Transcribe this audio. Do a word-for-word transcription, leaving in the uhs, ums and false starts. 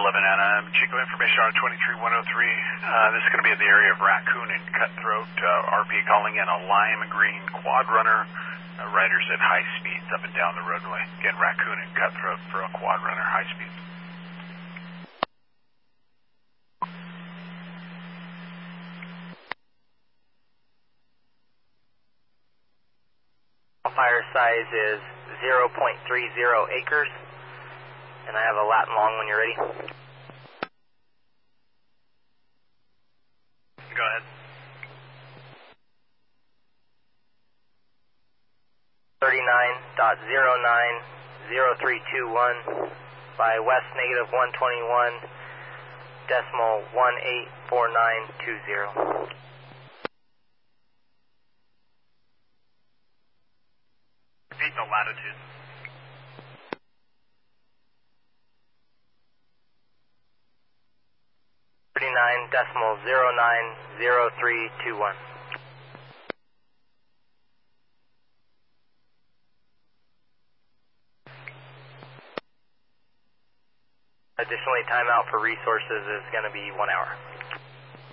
eleven Anna. Chico information on twenty-three one oh three. Uh, this is going to be in the area of Raccoon and Cutthroat. Uh, R P calling in a lime green quad runner. Uh, riders at high speeds up and down the roadway. Again, Raccoon and Cutthroat for a quad runner, high speeds. Fire size is zero point three zero acres, and I have a lat and long when you're ready. Go ahead. thirty-nine point zero nine zero three two one by west negative one twenty-one decimal one eight four nine two zero. Repeat the latitude. thirty-nine decimal zero nine zero three two one. Additionally, timeout for resources is going to be one hour.